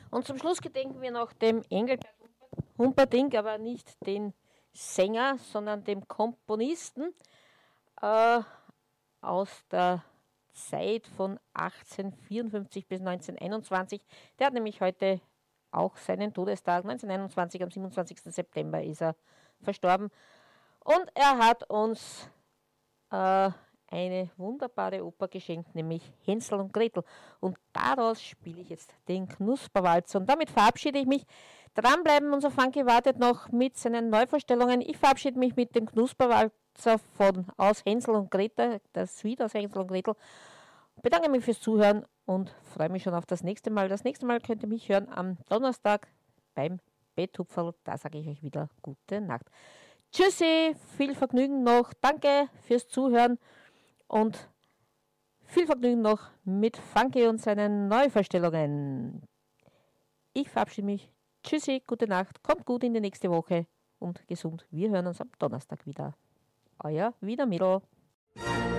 Und zum Schluss gedenken wir noch dem Engelbert Humperdinck, aber nicht den Sänger, sondern dem Komponisten aus der Zeit von 1854 bis 1921. Der hat nämlich heute auch seinen Todestag. 1921, am 27. September ist er verstorben. Und er hat uns eine wunderbare Oper geschenkt, nämlich Hänsel und Gretel. Und daraus spiele ich jetzt den Knusperwalzer. Und damit verabschiede ich mich. Dranbleiben, unser Funky wartet noch mit seinen Neuvorstellungen. Ich verabschiede mich mit dem Knusperwalzer aus Hänsel und Gretel, das Lied aus Hänsel und Gretel. Bedanke mich fürs Zuhören und freue mich schon auf das nächste Mal. Das nächste Mal könnt ihr mich hören am Donnerstag beim Betthupferl. Da sage ich euch wieder gute Nacht. Tschüssi, viel Vergnügen noch. Danke fürs Zuhören und viel Vergnügen noch mit Funky und seinen Neuvorstellungen. Ich verabschiede mich. Tschüssi, gute Nacht. Kommt gut in die nächste Woche und gesund. Wir hören uns am Donnerstag wieder. Euer Wiener Mädel.